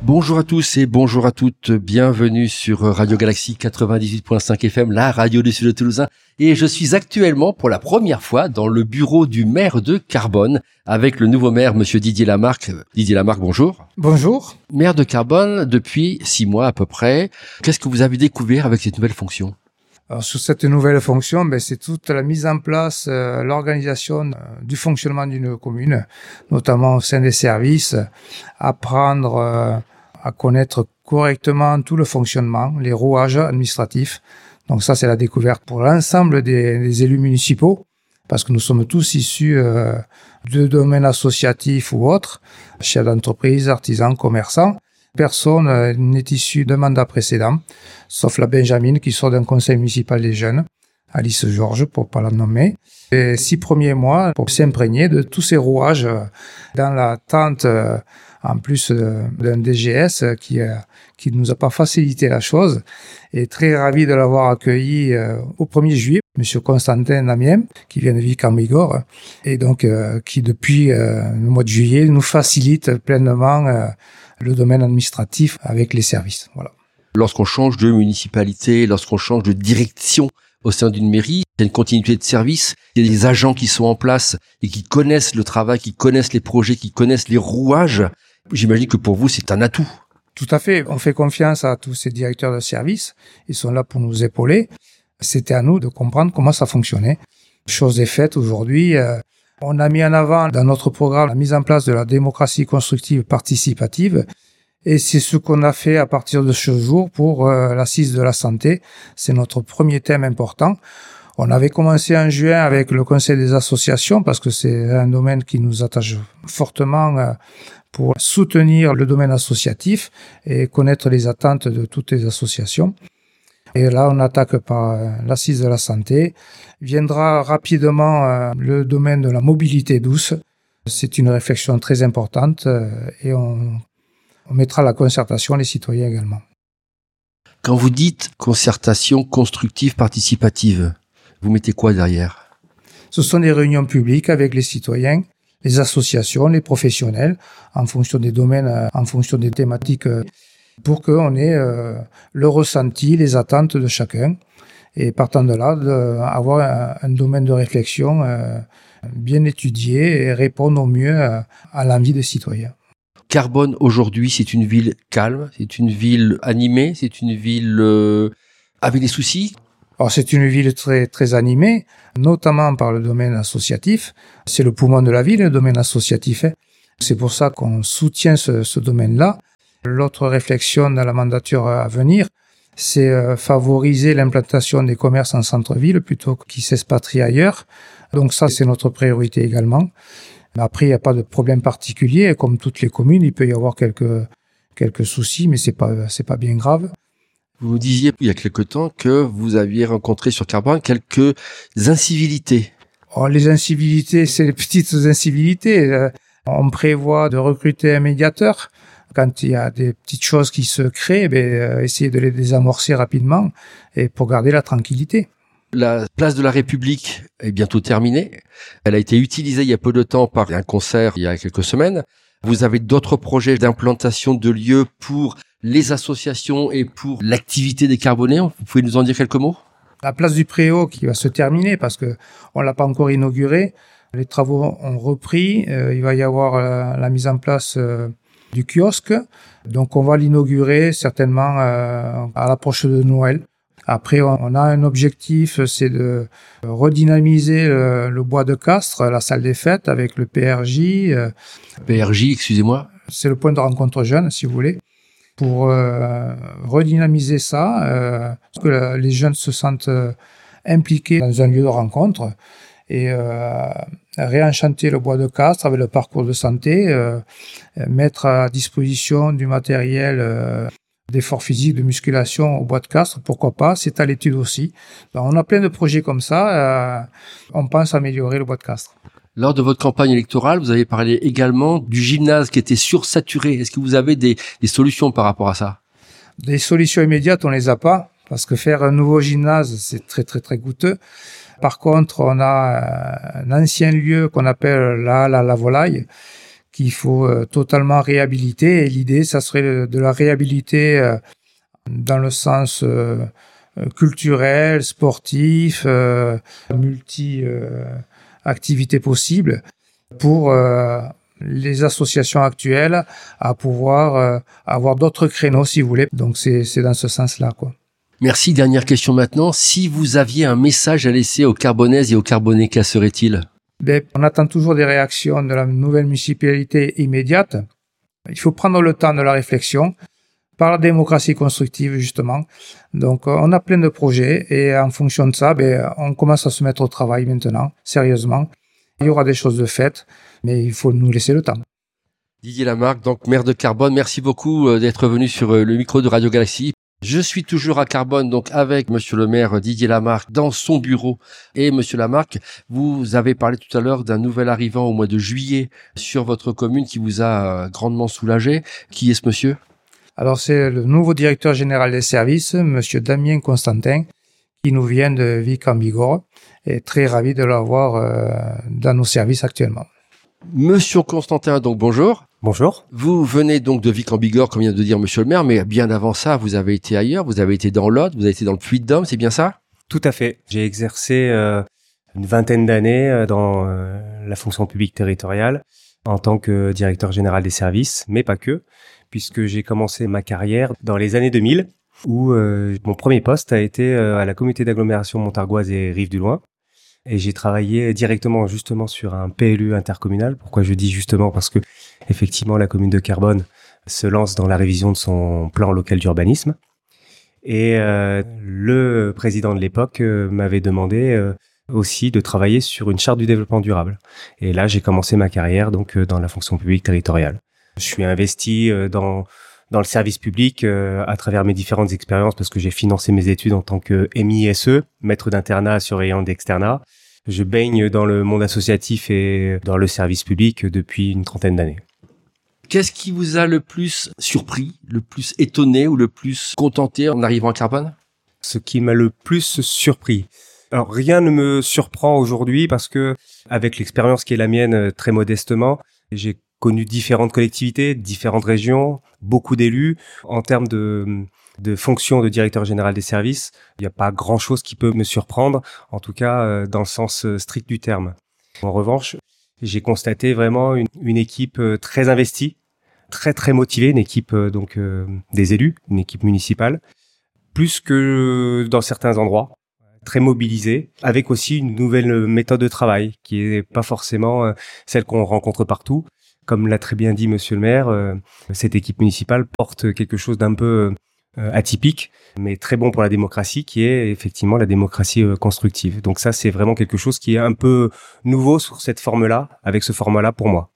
Bonjour à tous et bonjour à toutes, bienvenue sur Radio Galaxie 98.5 FM, la radio du Sud de Toulousain. Et je suis actuellement pour la première fois dans le bureau du maire de Carbonne avec le nouveau maire, monsieur Didier Lamarque. Didier Lamarque, bonjour. Bonjour. Maire de Carbonne depuis 6 mois à peu près. Qu'est-ce que vous avez découvert avec cette nouvelle fonction ? Alors, sous cette nouvelle fonction, c'est toute la mise en place, l'organisation du fonctionnement d'une commune, notamment au sein des services, apprendre à connaître correctement tout le fonctionnement, les rouages administratifs. Donc ça, c'est la découverte pour l'ensemble des élus municipaux, parce que nous sommes tous issus de domaines associatifs ou autres, chefs d'entreprise, artisans, commerçants. Personne n'est issu d'un mandat précédent, sauf la Benjamine qui sort d'un conseil municipal des jeunes, Alice Georges pour pas la nommer. Les 6 premiers mois pour s'imprégner de tous ces rouages dans l'attente, en plus d'un DGS qui nous a pas facilité la chose. Et très ravi de l'avoir accueilli au 1er juillet, monsieur Constantin Damien, qui vient de Vic-en-Bigorre, et donc qui depuis le mois de juillet nous facilite pleinement le domaine administratif avec les services. Voilà. Lorsqu'on change de municipalité, lorsqu'on change de direction au sein d'une mairie, il y a une continuité de service, il y a des agents qui sont en place et qui connaissent le travail, qui connaissent les projets, qui connaissent les rouages. J'imagine que pour vous, c'est un atout. Tout à fait. On fait confiance à tous ces directeurs de service. Ils sont là pour nous épauler. C'était à nous de comprendre comment ça fonctionnait. Chose est faite aujourd'hui. On a mis en avant dans notre programme la mise en place de la démocratie constructive participative. Et c'est ce qu'on a fait à partir de ce jour pour l'assise de la santé. C'est notre premier thème important. On avait commencé en juin avec le conseil des associations parce que c'est un domaine qui nous attache fortement pour soutenir le domaine associatif et connaître les attentes de toutes les associations. Et là, on attaque par l'assise de la santé. Viendra rapidement le domaine de la mobilité douce. C'est une réflexion très importante et on mettra la concertation, les citoyens également. Quand vous dites concertation constructive participative, vous mettez quoi derrière ? Ce sont des réunions publiques avec les citoyens, les associations, les professionnels, en fonction des domaines, en fonction des thématiques, pour qu'on ait le ressenti, les attentes de chacun. Et partant de là, avoir un domaine de réflexion bien étudié et répondre au mieux à l'envie des citoyens. Carbonne, aujourd'hui, c'est une ville calme, c'est une ville animée, c'est une ville avec des soucis. Alors, c'est une ville très, très animée, notamment par le domaine associatif. C'est le poumon de la ville, le domaine associatif. C'est pour ça qu'on soutient ce domaine-là. L'autre réflexion dans la mandature à venir, c'est favoriser l'implantation des commerces en centre-ville plutôt qu'ils s'expatrient ailleurs. Donc ça, c'est notre priorité également. Après, il n'y a pas de problème particulier. Comme toutes les communes, il peut y avoir quelques soucis, mais c'est pas bien grave. Vous nous disiez il y a quelque temps que vous aviez rencontré sur Carbonne quelques incivilités. Oh, les incivilités, c'est les petites incivilités. On prévoit de recruter un médiateur. Quand il y a des petites choses qui se créent, essayer de les désamorcer rapidement et pour garder la tranquillité. La place de la République est bientôt terminée. Elle a été utilisée il y a peu de temps par un concert il y a quelques semaines. Vous avez d'autres projets d'implantation de lieux pour les associations et pour l'activité des Carbonnais. Vous pouvez nous en dire quelques mots ? La place du Préau qui va se terminer parce que on l'a pas encore inaugurée. Les travaux ont repris. Il va y avoir la mise en place du kiosque. Donc on va l'inaugurer certainement à l'approche de Noël. Après, on a un objectif, c'est de redynamiser le bois de Castres, la salle des fêtes avec le PRJ. PRJ, excusez-moi. C'est le point de rencontre jeune, si vous voulez. Pour redynamiser ça, parce que les jeunes se sentent impliqués dans un lieu de rencontre et réenchanter le bois de Castres avec le parcours de santé, mettre à disposition du matériel d'effort physique, de musculation au bois de Castres, pourquoi pas, c'est à l'étude aussi. Donc, on a plein de projets comme ça, on pense améliorer le bois de Castres. Lors de votre campagne électorale, vous avez parlé également du gymnase qui était sursaturé. Est-ce que vous avez des solutions par rapport à ça ? Des solutions immédiates, on les a pas, parce que faire un nouveau gymnase, c'est très très très coûteux. Par contre, on a un ancien lieu qu'on appelle la Volaille, qu'il faut totalement réhabiliter. Et l'idée, ça serait de la réhabiliter dans le sens culturel, sportif, multi-activités possibles pour les associations actuelles à pouvoir avoir d'autres créneaux, si vous voulez. Donc, c'est dans ce sens-là, quoi. Merci. Dernière question maintenant. Si vous aviez un message à laisser aux Carbonaises et aux Carbonais, quel serait-il? On attend toujours des réactions de la nouvelle municipalité immédiate. Il faut prendre le temps de la réflexion par la démocratie constructive, justement. Donc, on a plein de projets et en fonction de ça, on commence à se mettre au travail maintenant, sérieusement. Il y aura des choses de faites, mais il faut nous laisser le temps. Didier Lamarque, donc maire de Carbone, merci beaucoup d'être venu sur le micro de Radio Galaxie. Je suis toujours à Carbone, donc avec monsieur le maire Didier Lamarque dans son bureau. Et monsieur Lamarque, vous avez parlé tout à l'heure d'un nouvel arrivant au mois de juillet sur votre commune qui vous a grandement soulagé. Qui est ce monsieur? Alors, c'est le nouveau directeur général des services, monsieur Damien Constantin, qui nous vient de Vic en Bigorre, et très ravi de l'avoir dans nos services actuellement. Monsieur Constantin, donc bonjour. Bonjour. Vous venez donc de Vic en Bigorre, comme vient de dire monsieur le maire, mais bien avant ça, vous avez été ailleurs, vous avez été dans l'Aude, vous avez été dans le Puy-de-Dôme, c'est bien ça? Tout à fait. J'ai exercé une vingtaine d'années dans la fonction publique territoriale en tant que directeur général des services, mais pas que, puisque j'ai commencé ma carrière dans les années 2000, où mon premier poste a été à la communauté d'agglomération Montargoise et Rive du Loing. Et j'ai travaillé directement justement sur un PLU intercommunal. Pourquoi je dis justement? Parce que effectivement la commune de Carbone se lance dans la révision de son plan local d'urbanisme. Et le président de l'époque m'avait demandé aussi de travailler sur une charte du développement durable. Et là, j'ai commencé ma carrière donc dans la fonction publique territoriale. Je suis investi dans le service public à travers mes différentes expériences parce que j'ai financé mes études en tant que MISE, maître d'internat, surveillant d'externat. Je baigne dans le monde associatif et dans le service public depuis une trentaine d'années. Qu'est-ce qui vous a le plus surpris, le plus étonné ou le plus contenté en arrivant à Carbone? Ce qui m'a le plus surpris. Alors, rien ne me surprend aujourd'hui parce que, avec l'expérience qui est la mienne, très modestement, j'ai connu différentes collectivités, différentes régions, beaucoup d'élus. En termes de fonction de directeur général des services, il n'y a pas grand-chose qui peut me surprendre, en tout cas dans le sens strict du terme. En revanche, j'ai constaté vraiment une équipe très investie, très très motivée, une équipe des élus, une équipe municipale, plus que dans certains endroits, très mobilisée, avec aussi une nouvelle méthode de travail qui est pas forcément celle qu'on rencontre partout. Comme l'a très bien dit monsieur le maire, cette équipe municipale porte quelque chose d'un peu atypique, mais très bon pour la démocratie, qui est effectivement la démocratie constructive. Donc ça, c'est vraiment quelque chose qui est un peu nouveau sur cette forme-là, avec ce format-là pour moi.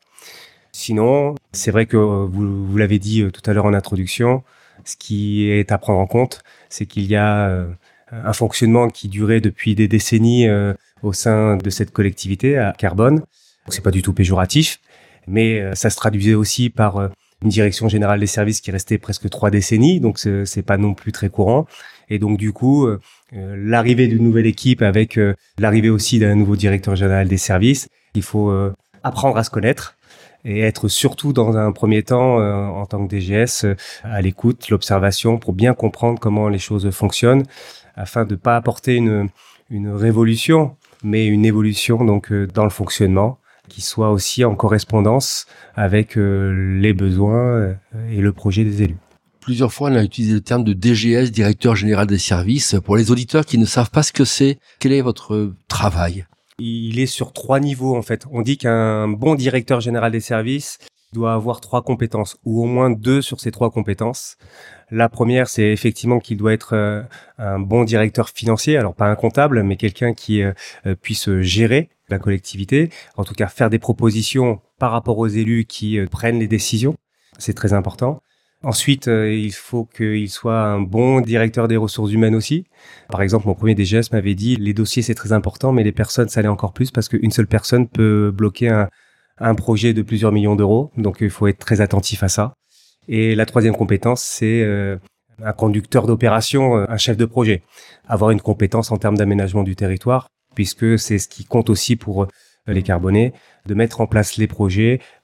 Sinon, c'est vrai que vous l'avez dit tout à l'heure en introduction, ce qui est à prendre en compte, c'est qu'il y a un fonctionnement qui durait depuis des décennies au sein de cette collectivité à Carbone. Donc c'est pas du tout péjoratif, mais ça se traduisait aussi par une direction générale des services qui restait presque 3 décennies, donc c'est pas non plus très courant. Et donc du coup, l'arrivée d'une nouvelle équipe avec l'arrivée aussi d'un nouveau directeur général des services, il faut apprendre à se connaître et être surtout dans un premier temps en tant que DGS à l'écoute, l'observation pour bien comprendre comment les choses fonctionnent afin de pas apporter une révolution, mais une évolution donc dans le fonctionnement, qui soit aussi en correspondance avec les besoins et le projet des élus. Plusieurs fois, on a utilisé le terme de DGS, directeur général des services. Pour les auditeurs qui ne savent pas ce que c'est, quel est votre travail? Il est sur 3 niveaux, en fait. On dit qu'un bon directeur général des services doit avoir 3 compétences, ou au moins 2 sur ces 3 compétences. La première, c'est effectivement qu'il doit être un bon directeur financier, alors pas un comptable, mais quelqu'un qui puisse gérer la collectivité, en tout cas faire des propositions par rapport aux élus qui prennent les décisions. C'est très important. Ensuite, il faut qu'il soit un bon directeur des ressources humaines aussi. Par exemple, mon premier DGS m'avait dit les dossiers c'est très important, mais les personnes ça l'est encore plus parce qu'une seule personne peut bloquer un projet de plusieurs millions d'euros. Donc il faut être très attentif à ça. Et la troisième compétence, c'est un conducteur d'opération, un chef de projet. Avoir une compétence en termes d'aménagement du territoire, puisque c'est ce qui compte aussi pour les Carbonais, de mettre en place les projets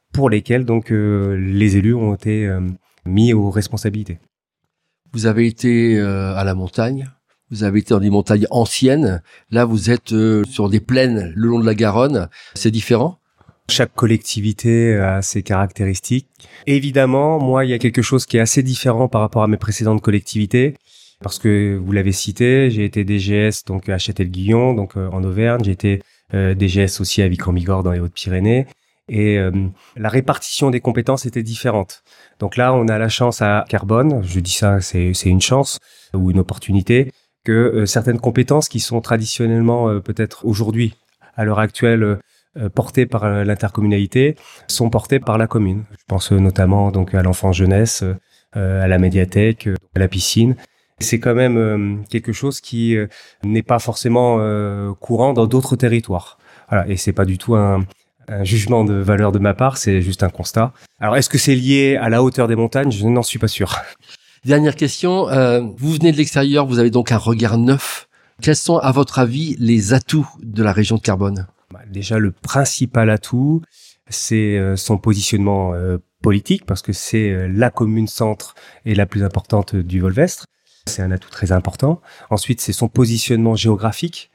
pour lesquels donc les élus ont été mis aux responsabilités. Vous avez été à la montagne, vous avez été dans des montagnes anciennes, là vous êtes sur des plaines le long de la Garonne, c'est différent ? Chaque collectivité a ses caractéristiques. Évidemment, moi, il y a quelque chose qui est assez différent par rapport à mes précédentes collectivités, parce que vous l'avez cité, j'ai été DGS donc à Châtel-Guyon, donc en Auvergne, j'ai été DGS aussi à Vic-en-Bigorre dans les Hautes-Pyrénées, et la répartition des compétences était différente. Donc là, on a la chance à Carbone, je dis ça, c'est une chance ou une opportunité, que certaines compétences qui sont traditionnellement peut-être aujourd'hui, à l'heure actuelle, portées par l'intercommunalité, sont portées par la commune. Je pense notamment donc à l'enfance jeunesse, à la médiathèque, à la piscine. C'est quand même quelque chose qui n'est pas forcément courant dans d'autres territoires. Voilà, et c'est pas du tout un jugement de valeur de ma part, c'est juste un constat. Alors, est-ce que c'est lié à la hauteur des montagnes ? Je n'en suis pas sûr. Dernière question, vous venez de l'extérieur, vous avez donc un regard neuf. Quels sont, à votre avis, les atouts de la région de Carbone ? Déjà, le principal atout, c'est son positionnement politique, parce que c'est la commune centre et la plus importante du Volvestre. C'est un atout très important. Ensuite, c'est son positionnement géographique.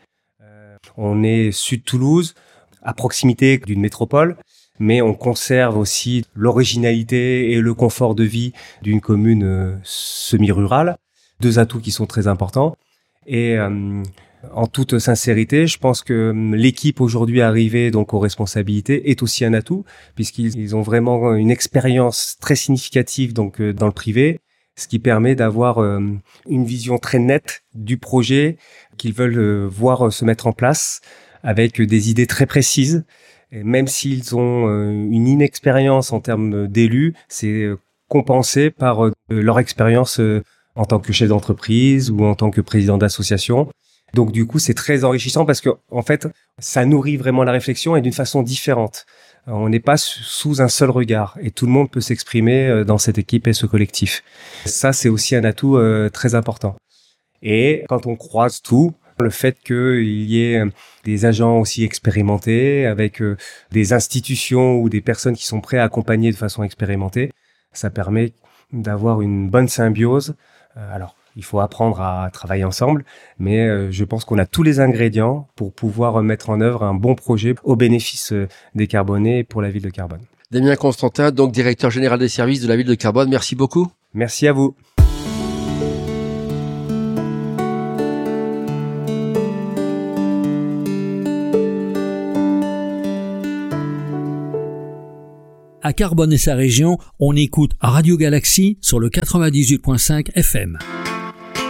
On est sud-Toulouse, à proximité d'une métropole, mais on conserve aussi l'originalité et le confort de vie d'une commune semi-rurale. Deux atouts qui sont très importants. Et en toute sincérité, je pense que l'équipe aujourd'hui arrivée donc aux responsabilités est aussi un atout, puisqu'ils ont vraiment une expérience très significative donc dans le privé, ce qui permet d'avoir une vision très nette du projet qu'ils veulent voir se mettre en place, avec des idées très précises. Et même s'ils ont une inexpérience en termes d'élus, c'est compensé par leur expérience en tant que chef d'entreprise ou en tant que président d'association. Donc du coup, c'est très enrichissant parce que en fait, ça nourrit vraiment la réflexion et d'une façon différente. On n'est pas sous un seul regard et tout le monde peut s'exprimer dans cette équipe et ce collectif. Ça, c'est aussi un atout très important. Et quand on croise tout, le fait qu'il y ait des agents aussi expérimentés avec des institutions ou des personnes qui sont prêts à accompagner de façon expérimentée, ça permet d'avoir une bonne symbiose. Alors, il faut apprendre à travailler ensemble, mais je pense qu'on a tous les ingrédients pour pouvoir mettre en œuvre un bon projet au bénéfice des Carbonais pour la ville de Carbone. Damien Constantin, donc directeur général des services de la ville de Carbone, merci beaucoup. Merci à vous. À Carbone et sa région, on écoute Radio Galaxie sur le 98.5 FM.